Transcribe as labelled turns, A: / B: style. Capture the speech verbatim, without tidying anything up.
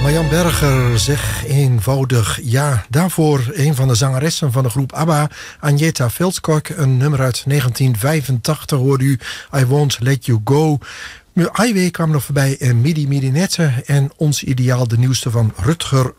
A: Marjan Berger, zeg eenvoudig ja. Daarvoor een van de zangeressen van de groep ABBA, Agnetha Fältskog. Een nummer uit negentien vijfentachtig hoorde u, I Won't Let You Go. Highway kwam nog voorbij en Midi Midi Nette. En ons ideaal, de nieuwste van Rutger